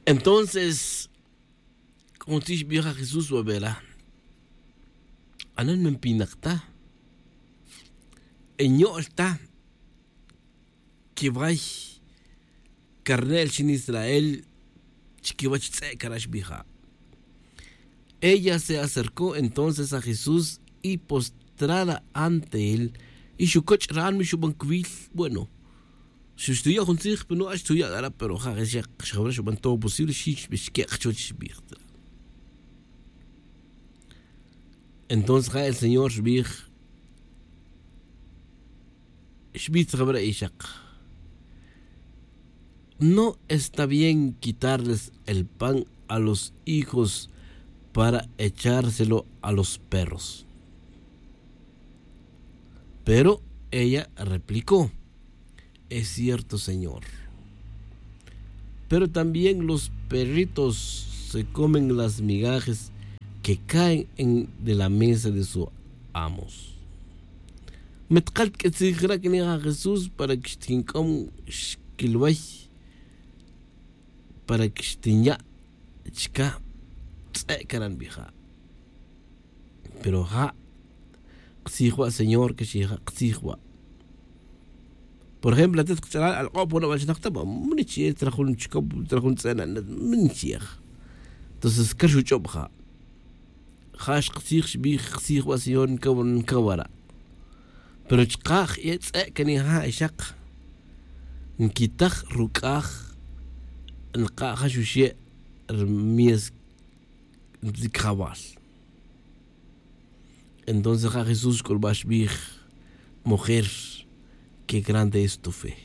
Entonces, como dice vieja Jesús, wabela, anan men pinakta, enyo alta, que vai, carnel sin Israel, chiquibach tse karash vieja. Ella se acercó entonces a Jesús y postrada ante él, y su coche ran mi su banquil, bueno. Si estudia con sich, pero no estudia ahora, pero ja todo posible, entonces el Señor no está bien quitarles el pan a los hijos para echárselo a los perros. Pero ella replicó: es cierto, Señor, pero también los perritos se comen las migajas que caen de la mesa de sus amos. Me tocó que se dijera que ni a Jesús para que estincom shkilway, para que estinya chica tsecaran vieja. Pero xijwa, Señor, que xijwa. Por ejemplo, antes que al qopo no vayas a estar,munichi trajo un tsena, munchi. Entonces, ¿qué es tu job? Hash xij bi xij wasión kawara. Pero chqaj yets que ni ishaq. Nkitaj rukaj nqaja shushi mies zikawal. Entonces Jesús colbash bi mujer, qué grande es tu fe.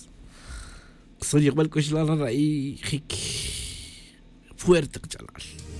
Soy igual que la raíz fuerte, chalal.